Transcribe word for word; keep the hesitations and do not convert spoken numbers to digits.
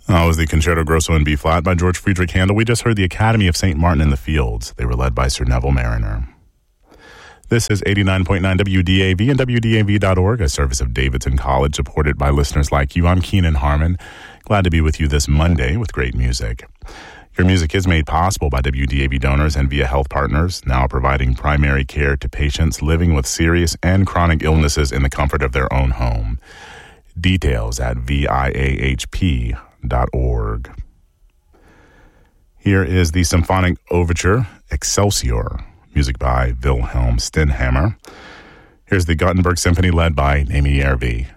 That was the Concerto Grosso in B flat by George Friedrich Handel. We just heard the Academy of Saint Martin in the Fields. They were led by Sir Neville Mariner. This is eighty-nine point nine W D A V and W D A V dot org, a service of Davidson College supported by listeners like you. I'm Keenan Harmon. Glad to be with you this Monday with great music. Your music is made possible by W D A V donors and Via Health Partners, now providing primary care to patients living with serious and chronic illnesses in the comfort of their own home. Details at V I A H P dot org. Here is the Symphonic Overture, Excelsior, music by Wilhelm Stenhammar. Here's the Gothenburg Symphony led by Amy Järvi.